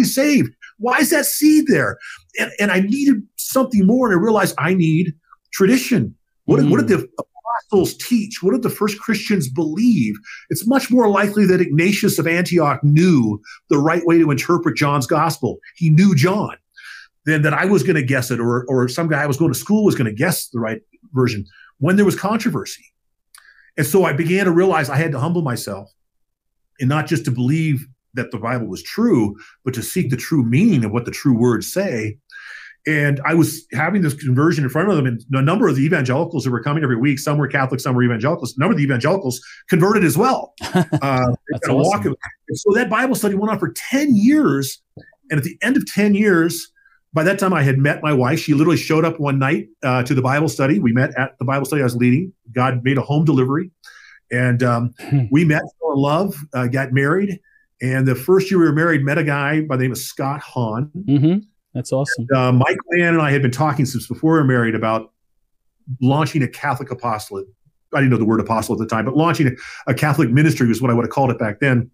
saved? Why is that seed there? And I needed something more, and I realized I need tradition. What did the apostles teach? What did the first Christians believe? It's much more likely that Ignatius of Antioch knew the right way to interpret John's gospel. He knew John. Than that I was going to guess it, or some guy I was going to school was going to guess the right version when there was controversy. And so I began to realize I had to humble myself and not just to believe that the Bible was true, but to seek the true meaning of what the true words say. And I was having this conversion in front of them, and a number of the evangelicals that were coming every week, some were Catholic, some were evangelicals. A number of the evangelicals converted as well. That's awesome. And so that Bible study went on for 10 years. And at the end of 10 years, by that time I had met my wife. She literally showed up one night to the Bible study. We met at the Bible study I was leading. God made a home delivery. And we met, fell in love, got married. And the first year we were married, met a guy by the name of Scott Hahn. Mm-hmm. That's awesome. And, Mike Land and I had been talking since before we were married about launching a Catholic apostolate. I didn't know the word apostle at the time, but launching a Catholic ministry was what I would have called it back then.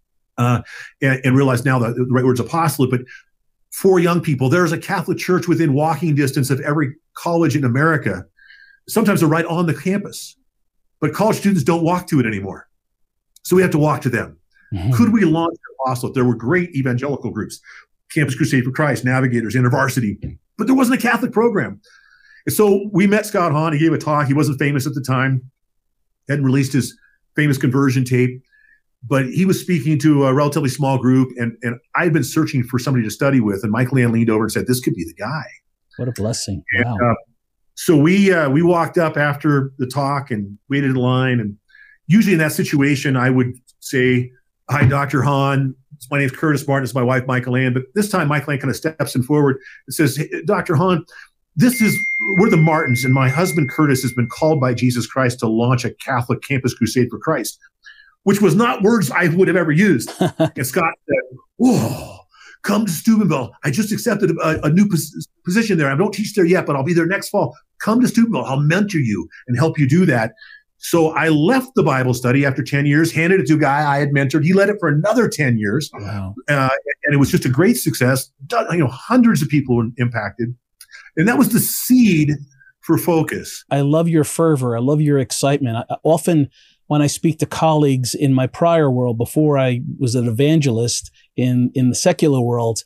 And realized now that the right word's apostolate. But for young people, there's a Catholic church within walking distance of every college in America. Sometimes they're right on the campus, but college students don't walk to it anymore. So we have to walk to them. Mm-hmm. Could we launch an apostolate? There were great evangelical groups, Campus Crusade for Christ, Navigators, InterVarsity, but there wasn't a Catholic program. And so we met Scott Hahn. He gave a talk. He wasn't famous at the time, hadn't released his famous conversion tape, but he was speaking to a relatively small group, and I had been searching for somebody to study with, and Mike Land leaned over and said, "This could be the guy." What a blessing. Wow. And, so we walked up after the talk and waited in line, and usually in that situation, I would say, "Hi, Dr. Hahn. My name's Curtis Martin. This is my wife, Michael Land." But this time, Mike Land kind of steps in forward and says, "Hey, Dr. Hahn, we're the Martins, and my husband, Curtis, has been called by Jesus Christ to launch a Catholic Campus Crusade for Christ," which was not words I would have ever used. And Scott said, "Whoa, come to Steubenville. I just accepted a new position there. I don't teach there yet, but I'll be there next fall. Come to Steubenville. I'll mentor you and help you do that." So I left the Bible study after 10 years, handed it to a guy I had mentored. He led it for another 10 years. Wow. And it was just a great success. Hundreds of people were impacted. And that was the seed for Focus. I love your fervor. I love your excitement. Often when I speak to colleagues in my prior world, before I was an evangelist in the secular world,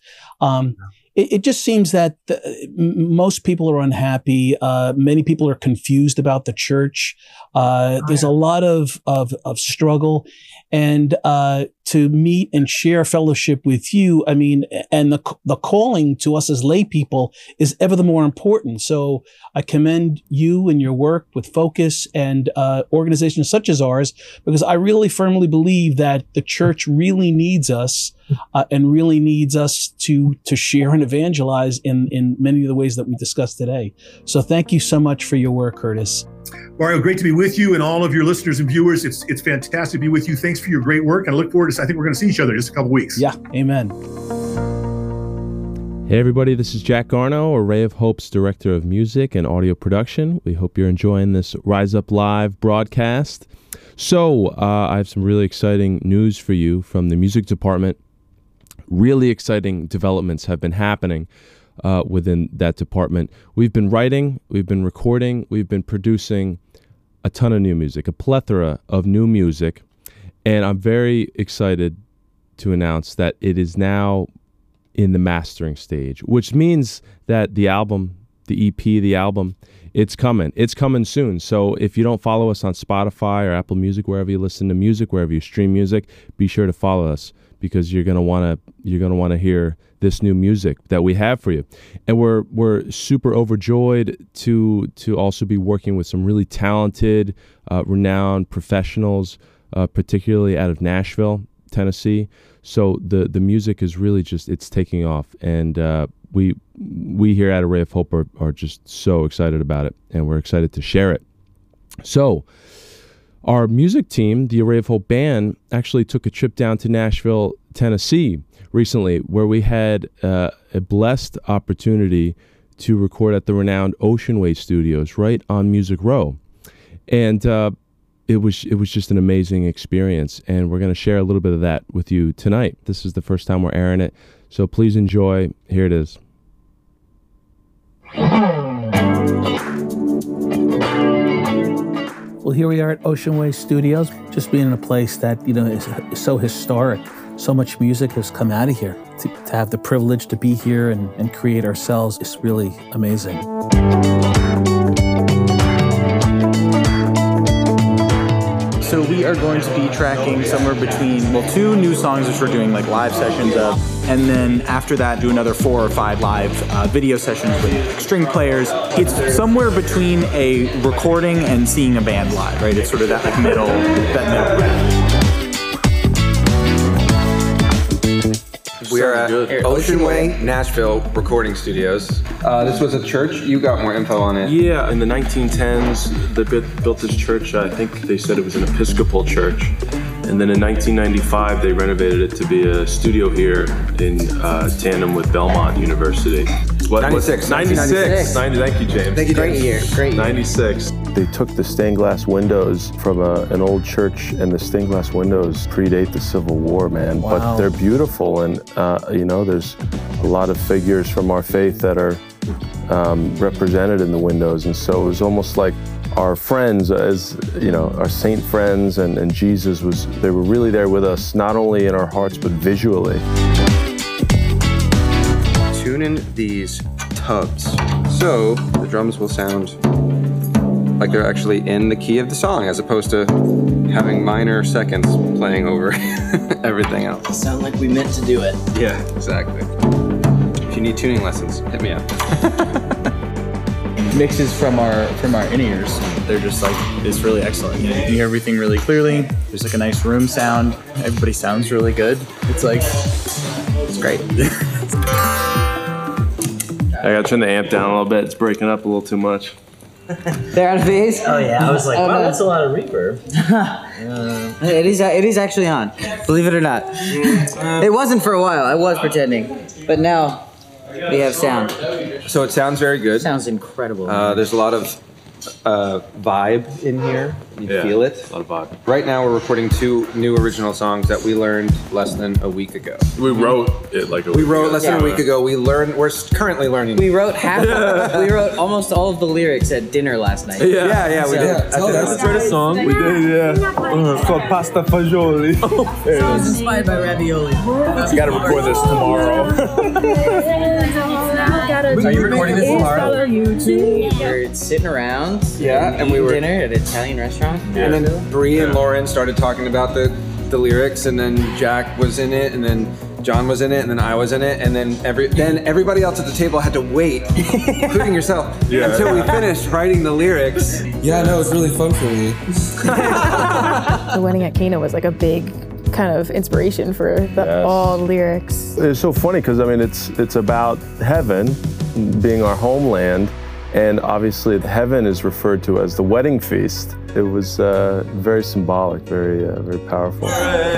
it just seems that most people are unhappy. Many people are confused about the church. There's a lot of struggle, and to meet and share fellowship with you, I mean, and the calling to us as lay people is ever the more important. So I commend you and your work with Focus and organizations such as ours, because I really firmly believe that the church really needs us and really needs us to share and evangelize in many of the ways that we discussed today. So thank you so much for your work, Curtis. Mario, great to be with you and all of your listeners and viewers. It's fantastic to be with you. Thanks for your great work. And I look forward to, I think we're going to see each other in just a couple weeks. Yeah, amen. Hey everybody, this is Jack Garno, A Ray of Hope's Director of Music and Audio Production. We hope you're enjoying this Rise Up Live broadcast. So I have some really exciting news for you from the music department. Really exciting developments have been happening within that department. We've been writing, we've been recording, we've been producing a ton of new music, a plethora of new music, and I'm very excited to announce that it is now in the mastering stage, which means that the album, the EP, the album, it's coming. It's coming soon. So if you don't follow us on Spotify or Apple Music, wherever you listen to music, wherever you stream music, be sure to follow us, because you're gonna wanna hear this new music that we have for you. And we're super overjoyed to also be working with some really talented, renowned professionals, particularly out of Nashville, Tennessee. So the music is really just, it's taking off, and we here at A Ray of Hope are just so excited about it, and we're excited to share it. So our music team, the A Ray of Hope Band, actually took a trip down to Nashville, Tennessee recently, where we had a blessed opportunity to record at the renowned Ocean Way Studios right on Music Row. And it was just an amazing experience, and we're going to share a little bit of that with you tonight. This is the first time we're airing it, So please enjoy. Here it is. Well, here we are at Ocean Way Studios, just being in a place that, is so historic. So much music has come out of here. To have the privilege to be here and create ourselves is really amazing. So we are going to be tracking somewhere between, 2 new songs which we're doing like live sessions of, and then after that do another 4 or 5 live video sessions with string players. It's somewhere between a recording and seeing a band live, right? It's sort of that like middle ground. We are at Ocean Way, Nashville recording studios. This was a church. You got more info on it. Yeah, in the 1910s, they built this church. I think they said it was an Episcopal church. And then in 1995, they renovated it to be a studio here in tandem with Belmont University. 96. 96. Thank you, James. Thank you, Great year. 96. They took the stained glass windows from an old church, and the stained glass windows predate the Civil War, man. Wow. But they're beautiful, and there's a lot of figures from our faith that are represented in the windows, and so it was almost like our friends, our saint friends and Jesus they were really there with us, not only in our hearts, but visually. Tune in these tubs. So the drums will sound like they're actually in the key of the song, as opposed to having minor seconds playing over everything else. Sound like we meant to do it. Yeah, exactly. If you need tuning lessons, hit me up. Mixes from our in-ears, they're just like, it's really excellent. You hear everything really clearly. There's like a nice room sound. Everybody sounds really good. It's like, it's great. I gotta turn the amp down a little bit. It's breaking up a little too much. They're on phase? Oh yeah, I was like, wow, that's a lot of reverb. It is actually on, believe it or not. It wasn't for a while, I was pretending. But now, we have sound. So it sounds very good. Sounds incredible. There's a lot of vibe in here. You feel it. A lot of vibe. Right now we're recording 2 new original songs that we learned less than a week ago. We wrote it like a We week wrote ago. less than a week ago. We're currently learning. we wrote almost all of the lyrics at dinner last night. Yeah, we did. Wrote a song. We did, yeah. It's called Pasta Fagioli. It was inspired by ravioli. We gotta record this tomorrow. Are you recording this tomorrow? We're sitting around and we were dinner at an Italian restaurant. And then Bree and Lauren started talking about the lyrics, and then Jack was in it, and then John was in it, and then I was in it, and then everybody else at the table had to wait, including yourself, until we finished writing the lyrics. Yeah, no, it was really fun for me. The wedding at Cana was like a big kind of inspiration for all lyrics. It's so funny because it's about heaven being our homeland, and obviously heaven is referred to as the wedding feast. It was very symbolic, very powerful.